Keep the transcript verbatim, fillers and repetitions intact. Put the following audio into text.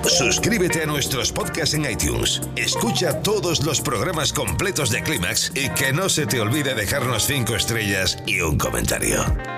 Suscríbete a nuestros podcasts en iTunes. Escucha todos los programas completos de Clímax y que no se te olvide dejarnos cinco estrellas y un comentario.